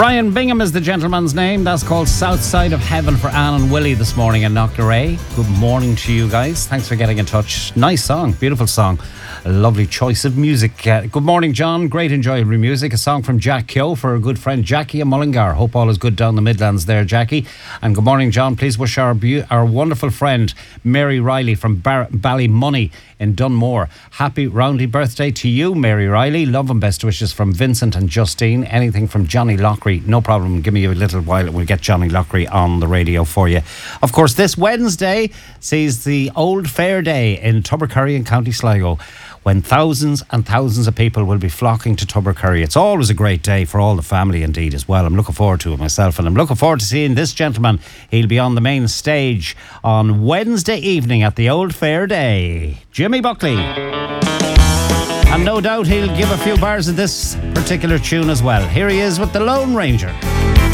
Ryan Bingham is the gentleman's name. That's called South Side of Heaven for Anne and Willie this morning in Knocknaray. Good morning to you guys. Thanks for getting in touch. Nice song, beautiful song. A lovely choice of music. Good morning, John. Great enjoyable music. A song from Jack Keogh for our good friend Jackie in Mullingar. Hope all is good down the Midlands there, Jackie. And good morning, John. Please wish our wonderful friend Mary Riley from Ballymoney in Dunmore. Happy roundy birthday to you, Mary Riley. Love and best wishes from Vincent and Justine. Anything from Johnny Lockery, no problem. Give me a little while and we'll get Johnny Lockery on the radio for you. Of course, this Wednesday sees the Old Fair Day in Tubbercurry in County Sligo, when thousands and thousands of people will be flocking to Tubbercurry. It's always a great day for all the family indeed as well. I'm looking forward to it myself, and I'm looking forward to seeing this gentleman. He'll be on the main stage on Wednesday evening at the Old Fair Day. Jimmy Buckley. And no doubt he'll give a few bars of this particular tune as well. Here he is with the Lone Ranger.